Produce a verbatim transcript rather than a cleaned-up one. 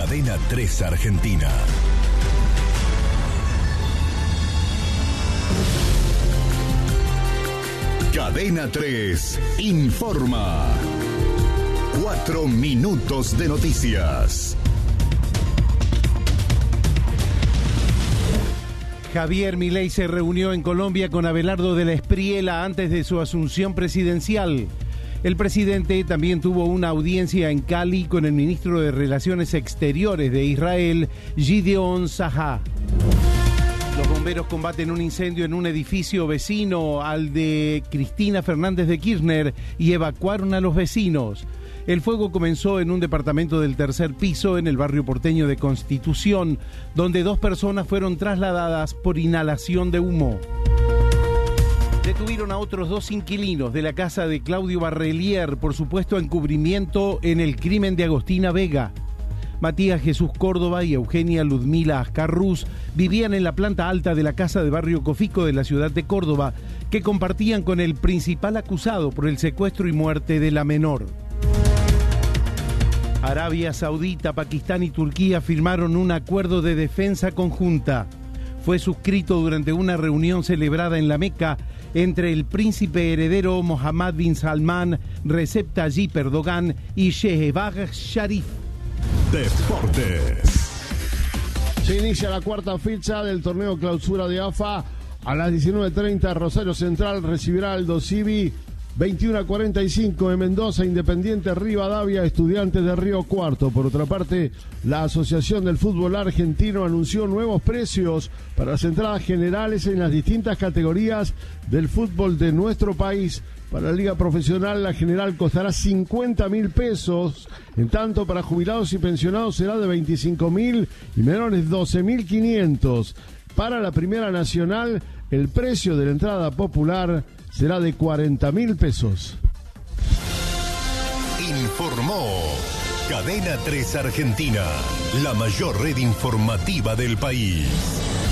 Cadena tres Argentina. Cadena tres informa. Cuatro minutos de noticias. Javier Milei se reunió en Colombia con Abelardo de la Espriella antes de su asunción presidencial. El presidente también tuvo una audiencia en Cali con el ministro de Relaciones Exteriores de Israel, Gideon Sa'ar. Los bomberos combaten un incendio en un edificio vecino al de Cristina Fernández de Kirchner y evacuaron a los vecinos. El fuego comenzó en un departamento del tercer piso en el barrio porteño de Constitución, donde dos personas fueron trasladadas por inhalación de humo. Detuvieron a otros dos inquilinos de la casa de Claudio Barrelier por supuesto encubrimiento en el crimen de Agostina Vega. Matías Jesús Córdoba y Eugenia Ludmila Ascarrús vivían en la planta alta de la casa de barrio Cofico de la ciudad de Córdoba, que compartían con el principal acusado por el secuestro y muerte de la menor. Arabia Saudita, Pakistán y Turquía firmaron un acuerdo de defensa conjunta. Fue suscrito durante una reunión celebrada en la Meca entre el príncipe heredero Mohammed bin Salman, Recep Tayyip Erdogan y Shehbaz Sharif. Deportes. Se inicia la cuarta fecha del torneo clausura de A F A. A las diecinueve treinta Rosario Central recibirá al Dosivi. veintiuno a cuarenta y cinco en Mendoza, Independiente Rivadavia, Estudiantes de Río Cuarto. Por otra parte, la Asociación del Fútbol Argentino anunció nuevos precios para las entradas generales en las distintas categorías del fútbol de nuestro país. Para la Liga Profesional, la general costará cincuenta mil pesos. En tanto, para jubilados y pensionados será de veinticinco mil y menores doce mil quinientos. Para la Primera Nacional, el precio de la entrada popular será de cuarenta mil pesos. Informó Cadena tres Argentina, la mayor red informativa del país.